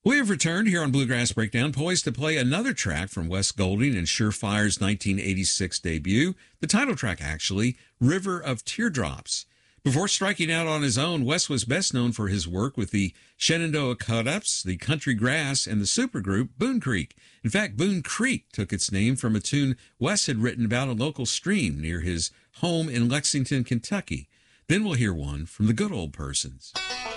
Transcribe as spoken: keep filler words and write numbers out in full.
We have returned here on Bluegrass Breakdown, poised to play another track from Wes Golding and Surefire's nineteen eighty-six debut, the title track actually, River of Teardrops. Before striking out on his own, Wes was best known for his work with the Shenandoah Cut-Ups, the Country Grass, and the supergroup Boone Creek. In fact, Boone Creek took its name from a tune Wes had written about a local stream near his home in Lexington, Kentucky. Then we'll hear one from the Good Old Persons.